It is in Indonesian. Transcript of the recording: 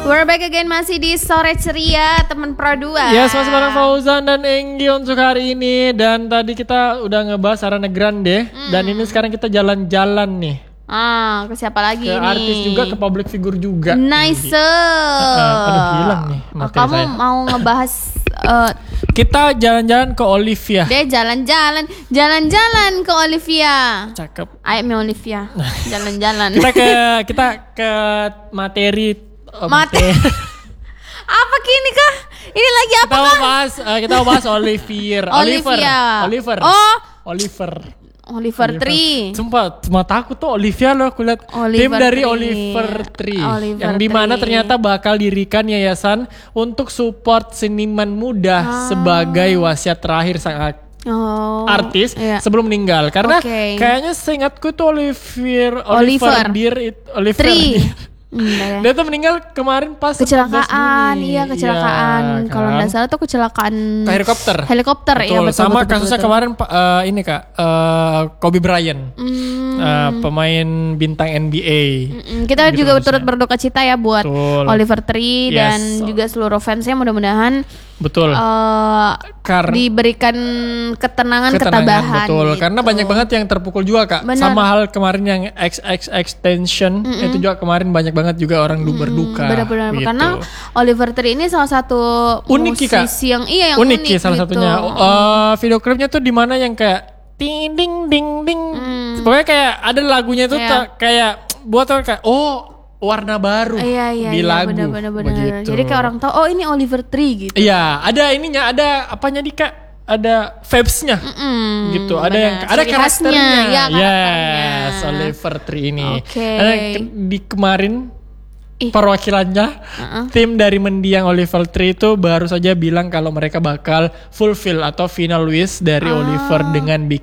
We're back again, masih di Sore Ceria teman Pro 2. Yes, masih bareng Fauzan dan Enggi untuk hari ini. Dan tadi kita udah ngebahas Ariana Grande. Dan ini sekarang kita jalan-jalan nih. Ke siapa lagi ke nih? Artis juga, ke public figure juga. Nice. Aduh, hilang nih materi Kamu saya. mau ngebahas Kita jalan-jalan ke Olivia. deh jalan-jalan ke Olivia. Cakep. Ayo Mi Olivia, jalan-jalan. Kita ke materi. Apa kini kah? Ini lagi apa kah? Kita mau bahas Oliver. Oliver Tree. Sumpah, cuma takut tuh Olivia loh, aku lihat tim dari Oliver Tree yang dimana ternyata bakal dirikan yayasan untuk support seniman muda sebagai wasiat terakhir sang artis sebelum meninggal. Karena kayaknya seingatku tuh Oliver Tree. Dia tuh meninggal kemarin pas kecelakaan. Kan? Kalau nggak salah tuh kecelakaan helikopter. Betul, sama kasusnya kemarin ini Kak, Kobe Bryant, pemain bintang NBA. Kita gitu juga maksudnya. turut berduka cita ya buat Oliver Tree dan juga seluruh fansnya, mudah-mudahan diberikan ketenangan, ketabahan. Betul, gitu. karena banyak banget yang terpukul juga Kak. Bener. Sama hal kemarin yang Extension itu juga kemarin banyak banget juga orang berduka. Benar-benar gitu. karena Oliver Tree ini salah satu musisi yang unik salah gitu. satunya. Video klipnya tuh di mana yang kayak ding ding ding ding. Pokoknya kayak ada lagunya tuh kayak buat orang kayak warna baru di lagu. Benar. Begitu. Jadi kayak orang tahu ini Oliver Tree gitu. Iya, ada ininya, ada apanya di Kak? Ada vibes-nya gitu. Ada karakternya. Yes, Oliver Tree ini. Di kemarin perwakilannya tim dari mendiang Oliver Tree itu baru saja bilang kalau mereka bakal fulfill atau final wish dari Oliver dengan